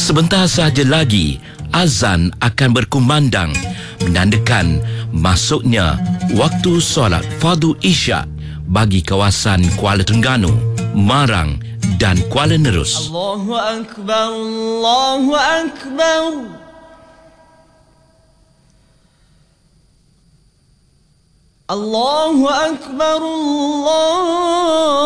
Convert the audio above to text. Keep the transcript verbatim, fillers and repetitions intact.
Sebentar sahaja lagi, azan akan berkumandang menandakan masuknya waktu solat fardu isyak bagi kawasan Kuala Terengganu, Marang dan Kuala Nerus. Allahu Akbar, Allahu Akbar. Allahu Akbar, Allah.